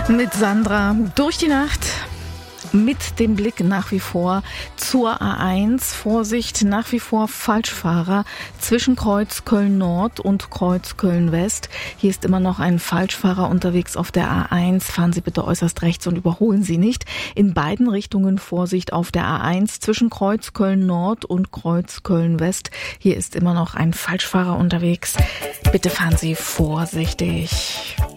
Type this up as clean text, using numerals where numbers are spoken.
Mit Sandra durch die Nacht. Mit dem Blick nach wie vor zur A1. Vorsicht, nach wie vor Falschfahrer zwischen Kreuz Köln-Nord und Kreuz Köln-West. Hier ist immer noch ein Falschfahrer unterwegs auf der A1. Fahren Sie bitte äußerst rechts und überholen Sie nicht. In beiden Richtungen Vorsicht auf der A1 zwischen Kreuz Köln-Nord und Kreuz Köln-West. Hier ist immer noch ein Falschfahrer unterwegs. Bitte fahren Sie vorsichtig.